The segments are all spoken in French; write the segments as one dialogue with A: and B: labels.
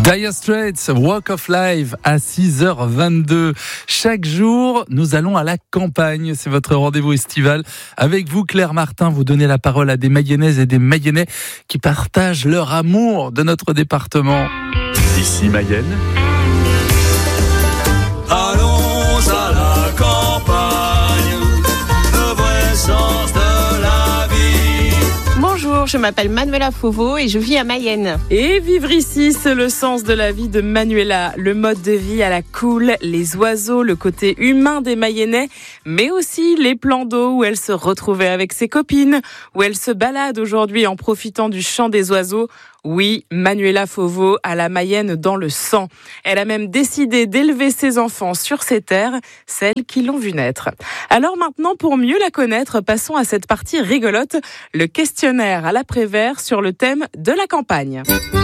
A: Dire Straits, Walk of Life à 6h22. Chaque jour, nous allons à la campagne. C'est votre rendez-vous estival. Avec vous, Claire Martin, vous donnez la parole à des Mayennaises et des Mayennais qui partagent leur amour de notre département.
B: Ici Mayenne.
C: Allons à la campagne, le vrai sens de la vie.
D: Bonjour, je m'appelle Manuela Fauveau et je vis à Mayenne.
E: Et vivre ici, c'est le sens de la vie de Manuela. Le mode de vie à la cool, les oiseaux, le côté humain des Mayennais, mais aussi les plans d'eau où elle se retrouvait avec ses copines, où elle se balade aujourd'hui en profitant du chant des oiseaux. Oui, Manuela Fauveau a la Mayenne dans le sang. Elle a même décidé d'élever ses enfants sur ces terres, celles qui l'ont vue naître. Alors maintenant, pour mieux la connaître, passons à cette partie rigolote, le questionnaire à l'après-vert sur le thème de la campagne.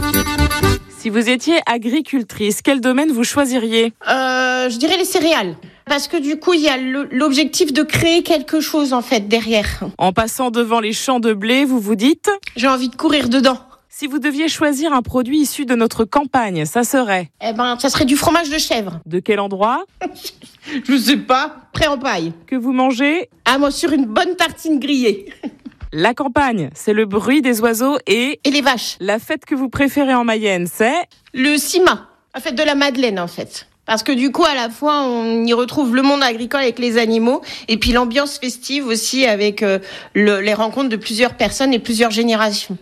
E: Si vous étiez agricultrice, quel domaine vous choisiriez ?
D: Je dirais les céréales. Parce que du coup, il y a l'objectif de créer quelque chose en fait derrière.
E: En passant devant les champs de blé, vous vous dites ?
D: J'ai envie de courir dedans.
E: Si vous deviez choisir un produit issu de notre campagne, ça serait ?
D: Ça serait du fromage de chèvre.
E: De quel endroit ?
D: Je sais pas, prêt en paille.
E: Que vous mangez ?
D: Ah, moi, sur une bonne tartine grillée.
E: La campagne, c'est le bruit des oiseaux et
D: les vaches.
E: La fête que vous préférez en Mayenne, c'est ?
D: Le Cima, la fête de la Madeleine en fait. Parce que du coup, à la fois, on y retrouve le monde agricole avec les animaux et puis l'ambiance festive aussi avec les rencontres de plusieurs personnes et plusieurs générations.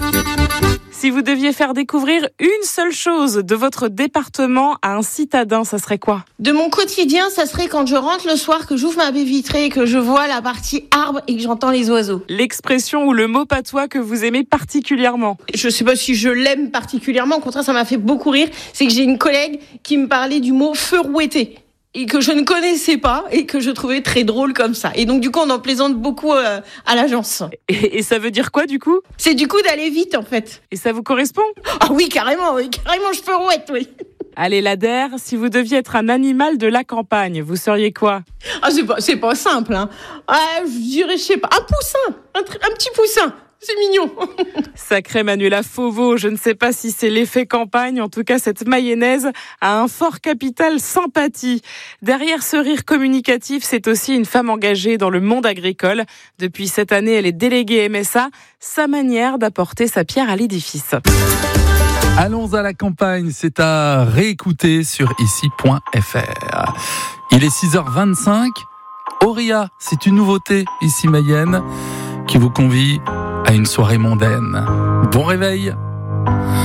E: Si vous deviez faire découvrir une seule chose de votre département à un citadin, ça serait quoi ?
D: De mon quotidien, ça serait quand je rentre le soir, que j'ouvre ma baie vitrée et que je vois la partie arbre et que j'entends les oiseaux.
E: L'expression ou le mot patois que vous aimez particulièrement ?
D: Je sais pas si je l'aime particulièrement, au contraire, ça m'a fait beaucoup rire. C'est que j'ai une collègue qui me parlait du mot feurouetté et que je ne connaissais pas et que je trouvais très drôle comme ça. Et donc, du coup, on en plaisante beaucoup à l'agence.
E: Et ça veut dire quoi, du coup ?
D: C'est du coup d'aller vite, en fait.
E: Et ça vous correspond ?
D: Ah oui, carrément, je feurouette, oui.
E: Allez, l'Ader, si vous deviez être un animal de la campagne, vous seriez quoi ?
D: Ah, c'est pas simple, hein. Je dirais, je sais pas, un poussin, un petit poussin. C'est mignon.
E: Sacré Manuela Fauveau, je ne sais pas si c'est l'effet campagne, en tout cas cette Mayennaise a un fort capital sympathie. Derrière ce rire communicatif, c'est aussi une femme engagée dans le monde agricole. Depuis cette année, elle est déléguée MSA, sa manière d'apporter sa pierre à l'édifice.
A: Allons à la campagne, c'est à réécouter sur ici.fr. Il est 6h25. Auria, c'est une nouveauté ici Mayenne qui vous convie à une soirée mondaine. Bon réveil!